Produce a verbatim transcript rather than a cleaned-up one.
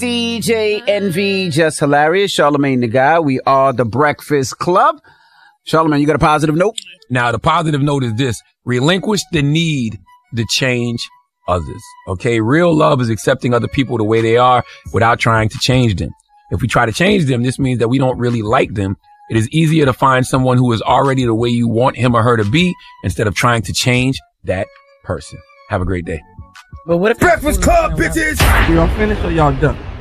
D J Envy, just hilarious. Charlamagne the Guy. We are the Breakfast Club. Charlamagne, you got a positive note? Now, the positive note is this. Relinquish the need to change others. Okay? Real love is accepting other people the way they are without trying to change them. If we try to change them, this means that we don't really like them. It is easier to find someone who is already the way you want him or her to be instead of trying to change that person. Have a great day. But what if Breakfast Club, bitches! Y'all finished or y'all done?